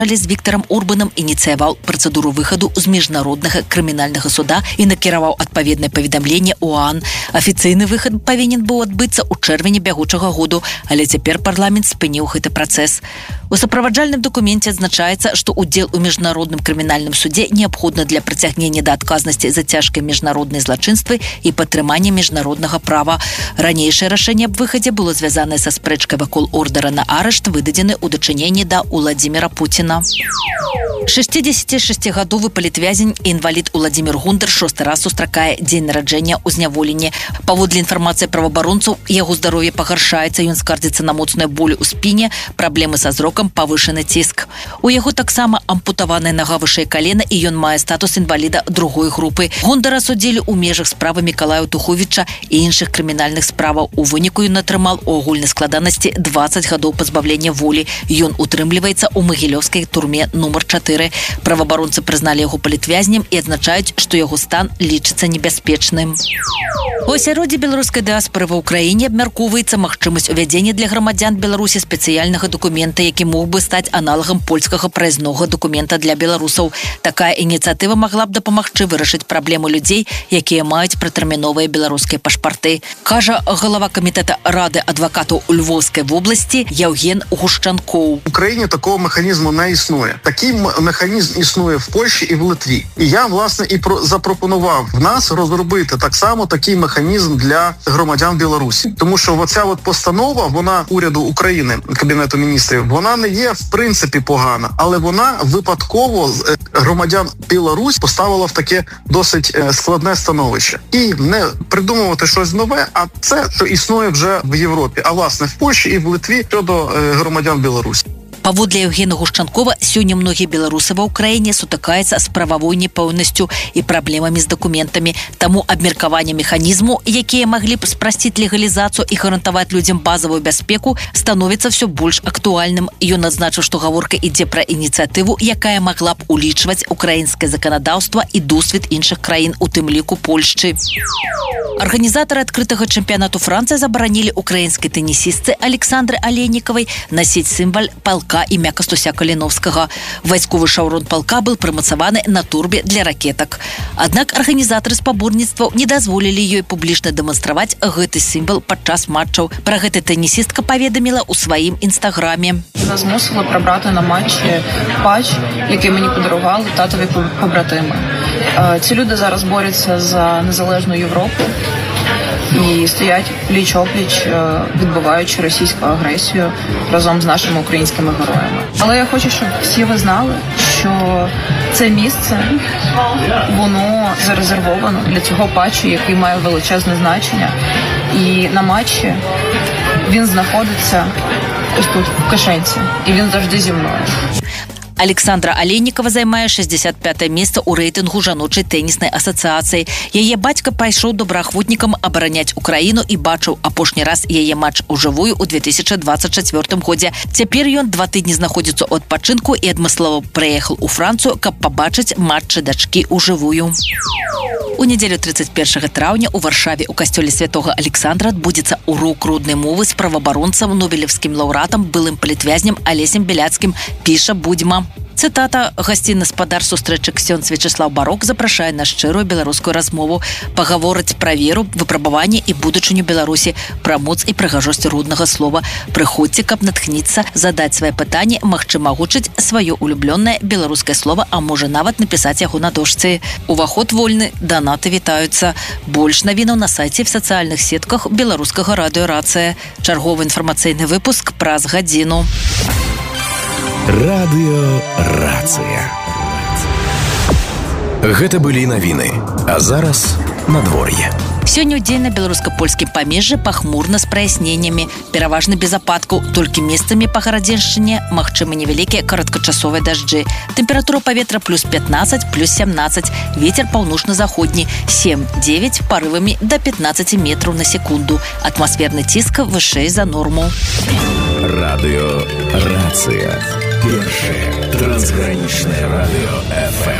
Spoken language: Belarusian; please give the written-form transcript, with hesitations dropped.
з Віктарам Орбанам ініцыяваў працэдуру выхаду з міжнароднага крымінальнага суда і накіраваў адпаведнае паведамленне ОАН. Афіцыйны выхад павінен быў адбыцца ў чэрвені бягучага году, але цяпер парламент спыніў гэты працэс. У суправаджальным дакуменце адзначаецца, што удзел у міжнародным крымінальным суде неабходны для прыцягнення да адказнасці за цяжкія міжнародныя злачынствы і падтрымання міжнароднага права. Ранейшае рашэнне аб выхадзе было звязанае са спрэчкай вакол ордара на арышт, выдадзены ў дачыненні да Уладзіміра Пуціна. 66-гадовы палітвязень і інвалід Уладзімір Гундар 6-й раз сустракае дзень нараджэння ў зняволенні. Паводле інфармацыі праваабаронцаў, яго здароўе пагаршаецца, ён скардзіцца на моцную боль у спіне, праблемы са зрокам, павышаны ціск. У яго таксама ампутаваная нага вышэй калена і ён мае статус інваліда другой групы. Гундара судзілі ў межах справы Мікалая Туховіча і іншых крымінальных справаў. У выніку ён атрымаў у агульнай складанасці 20 гадоў пазбавлення волі. Ён утрымліваецца ў магілёўскай турме нумар 4. Праваабаронцы прызналі яго палітвязнем і адзначаюць, што яго стан лічыцца небяспечным. У асяроддзі беларускай дыаспары ва ўкраіне абмяркоўваецца магчымасць увядзення для грамадзян Беларусі спецыяльнага дакумента, які мог бы стаць аналагам польскага праязнога дакумента для беларусаў. Такая ініцыятыва магла б дапамагчы вырашыць праблему людзей, якія маюць пратэрміновыя беларускія пашпарты. Кажа галава камітэта Рады адвакатаў у Львовскай вобласці Яўген Гушчанкоў. В Україні такого механізму не існує. Такий механізм існує в Польщі і в Литві. І я, власне, і запропонував в нас розробити так само такий механізм для громадян Білорусі. Тому що оця от постанова, вона уряду України, Кабінету міністрів, вона не є в принципі погана, але вона випадково громадян Білорусі поставила в таке досить складне становище. І не придумувати щось нове, а це, що існує вже в Європі, а власне в Польщі і в Литві щодо громадян Білорусі. Паводле Яўгена Гушчанкова, сёння многія беларусы ва ўкраіне сутыкаюцца з прававой непэўнасцю і праблемамі з дакументамі. Таму абмеркаванне механізму, якія маглі б спрасціць легалізацыю і гарантаваць людзям базавую бяспеку, становіцца ўсё больш актуальным. Ён адзначыў, што гаворка ідзе пра ініцыятыву, якая магла б улічваць украінскае заканадаўства і досвед іншых краін, у тым ліку Польшчы. Арганізатары адкрытага чэмпіянату Францыі забаранілі украінскай тэнісістцы Александры Алейнікавай насіць сімвал палка імя Кастуся Каліновскага. Вайсковы шаўрон палка быў прымацаваны на турбе для ракетак. Аднак арганізатары спаборніцтваў не дазволілі ёй публічна дэманстраваць гэты сімвал падчас матчаў. Пра гэта тэнісістка паведаміла ў сваім інстаграме. Нас змусили прибрати на матчі патч, який мені подарували татові побратими. Ці люди зараз борються за незалежну Європу і стоять пліч-опліч, відбиваючи російську агресію разом з нашими українськими героями. Але я хочу, щоб всі ви знали, що це місце, воно зарезервовано для цього патчу, який має величезне значення. І на матчі він знаходиться ось тут, в кишенці, і він завжди зі мною. Александра Алейнікава займае 65-е месца ў рэйтынгу жаночай тэніснай асацыяцыі. Яе бацька пайшоў добраахвотнікам абараняць Украіну і бачыў апошні раз яе матч ужывую ў 2024 годзе. Цяпер ён 2 тыдні знаходзіцца ў адпачынку і адмыслова прыехаў у Францыю, каб пабачыць матчы дачкі ужывую. У нядзелю 31 траўня ў Варшаве ў касцёле святога Александра адбудзецца урок роднай мовы з праваабаронцам, нобелеўскім лаўрэатам, былым палітвязнем Алесем Беляцкім, піша Будзьма. Цытата: гасцінны спадар сустрэчы ксёндз Вячеслаў Барок запрашае на шчырую беларускую размову, пагаворыць пра веру, выпрабаванне і будучыню Беларусі, пра моц і прыгажосць роднага слова. Прыходзьце, каб натхніцца, задаць свае пытанні, магчыма агучыць сваё улюблёнае беларускае слова, а можа нават напісаць яго на дошцы. Уваход вольны, данаты вітаюцца. Больш навінаў на сайце в сацыяльных сетках беларускага радыё «Рацыя». Чарговы інфармацыйны выпуск праз гадзіну. Радыё «Рацыя». Гэта былі навіны, а зараз надвор'е. Сёння ў дзень на беларуска-польскім памежжы пахмурна з праясненнямі, пераважна без ападкаў, толькі месцамі па гарадзеншчыне магчымы невялікія кароткачасовыя дажджы. Тэмпература паветра плюс 15, плюс 17, вецер паўночна-заходні 7-9, парывамі да 15 метраў на секунду. Атмасферны ціск вышэй за норму. Радыё «Рацыя». Першае трансгранічнае радыё FM.